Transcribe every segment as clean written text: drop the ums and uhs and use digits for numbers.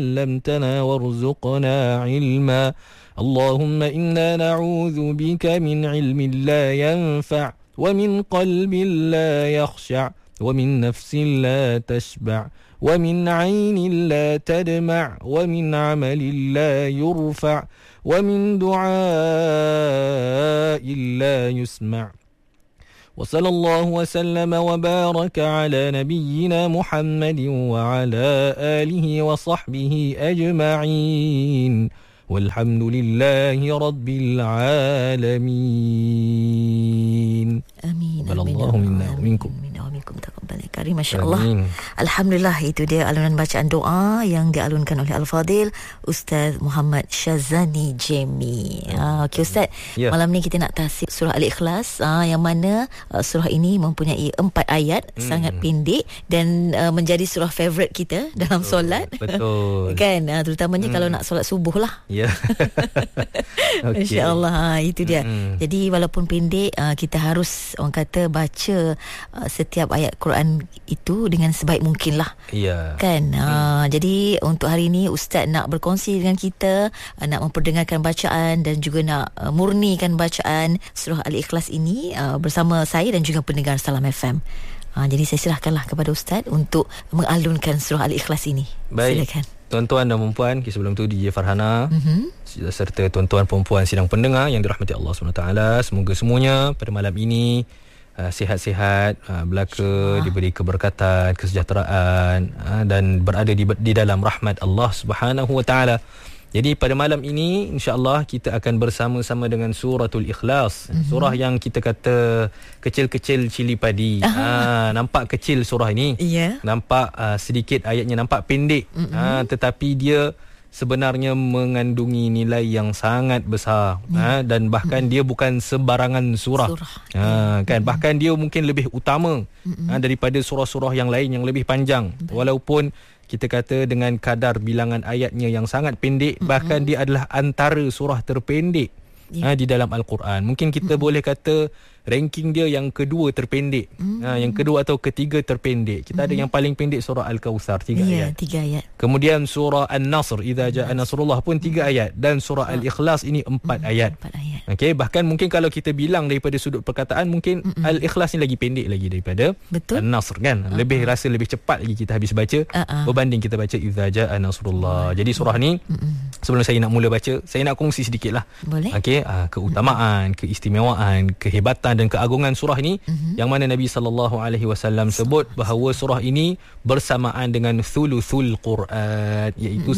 علمتنا وارزقنا علما اللهم إنا نعوذ بك من علم لا ينفع ومن قلب لا يخشع ومن نفس لا تشبع ومن عين لا تدمع ومن عمل لا يرفع ومن دعاء لا يسمع وصلى الله وسلم وبارك على نبينا محمد وعلى آله وصحبه أجمعين والحمد لله رب العالمين. Amin. Ballallahu minna wa minkum. Taqabbal karim, masya-Allah. Alhamdulillah, itu dia alunan bacaan doa yang dialunkan oleh Al-Fadil Ustaz Muhammad Syazani Jemi. Okey Ustaz, malam ni kita nak tahsib surah Al-Ikhlas, yang mana surah ini mempunyai 4 ayat, sangat pendek dan menjadi surah favorite kita dalam solat. Betul. Kan, terutamanya kalau nak solat subuh lah. Ya. Okay. Masya-Allah, itu dia. Jadi walaupun pendek, kita harus, orang kata, baca setiap ayat Quran itu dengan sebaik mungkin lah. Ya. Kan. Jadi untuk hari ini Ustaz nak berkongsi dengan kita, nak memperdengarkan bacaan dan juga nak murnikan bacaan surah Al-Ikhlas ini bersama saya dan juga pendengar Salam FM. Jadi saya serahkanlah kepada Ustaz untuk mengalunkan surah Al-Ikhlas ini. Baik. Silakan. Tuan-tuan dan perempuan, sebelum tu DJ Farhana, serta tuan-tuan perempuan sidang pendengar yang dirahmati Allah SWT, semoga semuanya pada malam ini sihat-sihat, belaka, diberi keberkatan, kesejahteraan, dan berada di dalam rahmat Allah Subhanahu Wa Taala. Jadi pada malam ini insya-Allah kita akan bersama-sama dengan suratul Ikhlas. Surah yang kita kata kecil-kecil cili padi. Nampak kecil surah ini. Nampak sedikit ayatnya, nampak pendek. Tetapi dia sebenarnya mengandungi nilai yang sangat besar. Dan bahkan dia bukan sembarangan surah. Kan, bahkan dia mungkin lebih utama daripada surah-surah yang lain yang lebih panjang. Walaupun kita kata dengan kadar bilangan ayatnya yang sangat pendek, bahkan dia adalah antara surah terpendek di dalam Al-Quran. Mungkin kita boleh kata ranking dia yang kedua terpendek, yang kedua atau ketiga terpendek. Kita ada yang paling pendek surah Al-Kautsar 3 ayat. 3 ayat. Kemudian surah An-Nasr, Idza Jaa Nasrullah pun 3 ayat, dan surah Al-Ikhlas ini 4 ayat. Okey, bahkan mungkin kalau kita bilang daripada sudut perkataan, mungkin Al-Ikhlas ni lagi pendek lagi daripada An-Nasr, kan? Lebih rasa lebih cepat lagi kita habis baca berbanding kita baca Idza Jaa Nasrullah. Jadi surah ni, sebelum saya nak mula baca, saya nak kongsi sedikitlah. Okey, keutamaan, keistimewaan, kehebatan dan keagungan surah ini, yang mana Nabi SAW sebut bahawa surah ini bersamaan dengan thuluthul Quran, iaitu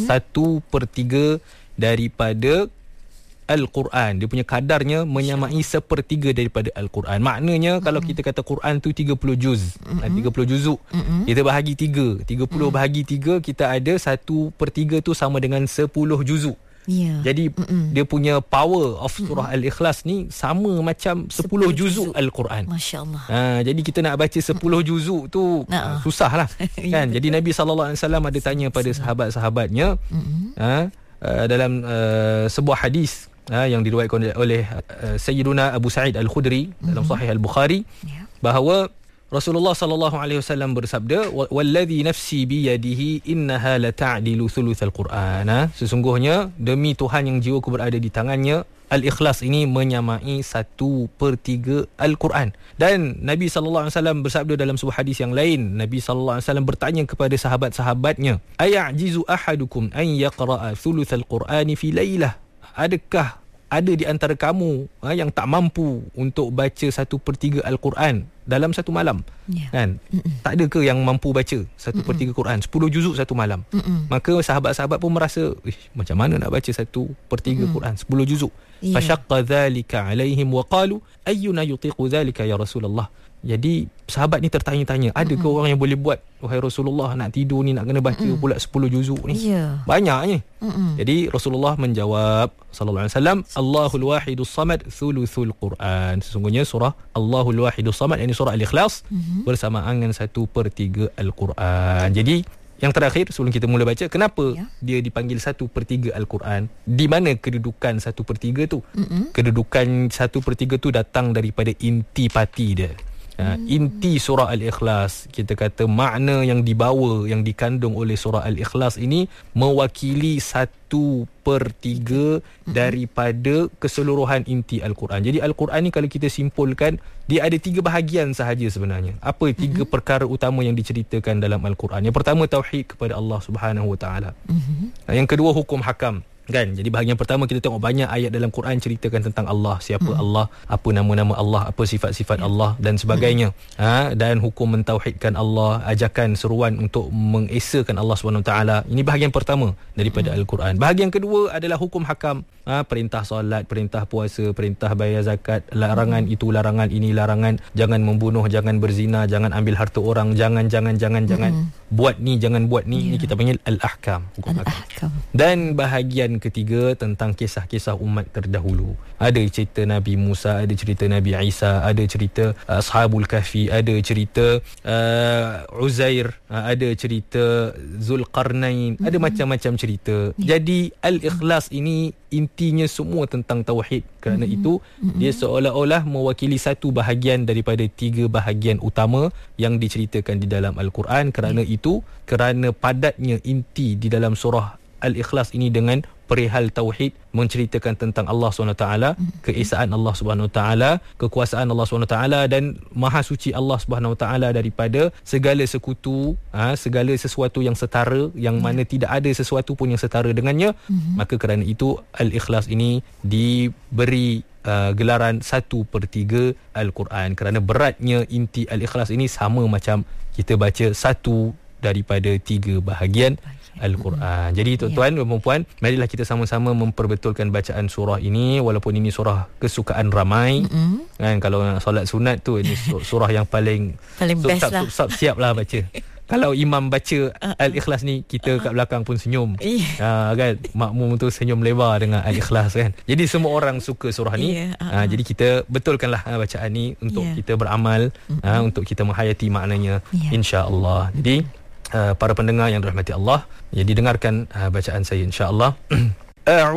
1/3 daripada Al-Quran. Dia punya kadarnya menyamai 1/3 daripada Al-Quran. Maknanya kalau kita kata Quran tu 30 juz, 30 juzuk, kita bahagi 3, 30 bahagi 3, kita ada 1/3 tu sama dengan 10 juzuk. Jadi dia punya power of surah Al-Ikhlas ni sama macam 10 juzuk Al-Quran. Masya-Allah. Jadi kita nak baca 10 juzuk tu susah lah. Kan? Jadi Nabi SAW ada tanya pada sahabat-sahabatnya dalam sebuah hadis yang diriwayatkan oleh Sayyiduna Abu Sa'id Al-Khudri dalam Sahih Al-Bukhari, bahawa Rasulullah sallallahu alaihi wasallam bersabda, "Wallazi nafsi bi yadihi innaha la ta'dilu thulutsal Qur'an." Sesungguhnya demi Tuhan yang jiwaku berada di tangannya, Al-Ikhlas ini menyamai 1/3 Al-Quran. Dan Nabi sallallahu alaihi wasallam bersabda dalam sebuah hadis yang lain, Nabi sallallahu alaihi wasallam bertanya kepada sahabat-sahabatnya, "Ayajizu ahadukum an yaqra'a thulutsal Qur'ani fi lailah?" Adakah ada di antara kamu yang tak mampu untuk baca 1/3 Al-Quran dalam satu malam? Kan? Tak ada ke yang mampu baca 1/3 Quran, 10 juzuk satu malam? Maka sahabat-sahabat pun merasa, macam mana nak baca 1/3 Quran, 10 juzuk? Fashaqqa dhalika alaihim wa qalu ayyuna yutiqu dhalika ya Rasulullah. Jadi sahabat ni tertanya-tanya, ada ke orang yang boleh buat, wahai Rasulullah, nak tidur ni nak kena baca pula 10 juzuk ni? Banyaknya. Jadi Rasulullah menjawab sallallahu alaihi wasallam, Allahul Wahidus Samad thuluthul Quran. Sesungguhnya surah Allahul Wahidus Samad, ini surah Al-Ikhlas, bersamaan dengan 1/3 Al-Quran. Jadi yang terakhir sebelum kita mula baca, kenapa dia dipanggil 1/3 Al-Quran? Di mana kedudukan 1/3 tu? Kedudukan 1/3 tu datang daripada intipati dia. Inti surah Al-Ikhlas, kita kata makna yang dibawa, yang dikandung oleh surah Al-Ikhlas ini mewakili 1/3 daripada keseluruhan inti Al-Quran. Jadi Al-Quran ni kalau kita simpulkan, dia ada 3 bahagian sahaja sebenarnya. Apa 3 perkara utama yang diceritakan dalam Al-Quran? Yang pertama, tauhid kepada Allah Subhanahu Wa Taala. Yang kedua, hukum hakam. Kan? Jadi bahagian pertama kita tengok banyak ayat dalam Quran ceritakan tentang Allah, siapa Allah, apa nama-nama Allah, apa sifat-sifat Allah dan sebagainya. Dan hukum mentauhidkan Allah, ajakan seruan untuk mengesakan Allah SWT. Ini bahagian pertama daripada Al-Quran. Bahagian kedua adalah hukum hakam. Perintah solat, perintah puasa, perintah bayar zakat, larangan itu, larangan ini, larangan jangan membunuh, jangan berzina, jangan ambil harta orang, jangan buat ni, jangan buat ni. Ini kita panggil al-ahkam, hukum hakam. Dan bahagian ketiga tentang kisah-kisah umat terdahulu. Ada cerita Nabi Musa, ada cerita Nabi Isa, ada cerita Ashabul Kahfi, ada cerita Uzair, ada cerita Zulqarnain, ada macam-macam cerita. Jadi Al-Ikhlas ini intinya semua tentang tauhid. Kerana itu dia seolah-olah mewakili satu bahagian daripada 3 bahagian utama yang diceritakan di dalam Al-Quran. Kerana itu, kerana padatnya inti di dalam surah Al-Ikhlas ini dengan perihal tauhid, menceritakan tentang Allah SWT, keesaan Allah SWT, kekuasaan Allah SWT dan maha suci Allah SWT daripada segala sekutu, segala sesuatu yang setara, yang mana tidak ada sesuatu pun yang setara dengannya. Maka kerana itu Al-Ikhlas ini diberi gelaran 1/3 Al-Quran, kerana beratnya inti Al-Ikhlas ini sama macam kita baca 1 daripada 3 bahagian Al-Quran. Jadi tuan-tuan dan puan-puan, marilah kita sama-sama memperbetulkan bacaan surah ini, walaupun ini surah kesukaan ramai. Kan, kalau nak solat sunat tu, ini surah yang paling best lah. Siap lah baca. Kalau imam baca Al-Ikhlas ni, kita kat belakang pun senyum. Kan, makmum tu senyum lebar dengan Al-Ikhlas kan. Jadi semua orang suka surah ni. Jadi kita betulkanlah bacaan ni untuk kita beramal, untuk kita menghayati maknanya, insya-Allah. Jadi para pendengar yang dirahmati Allah, jadi dengarkan bacaan saya insya-Allah.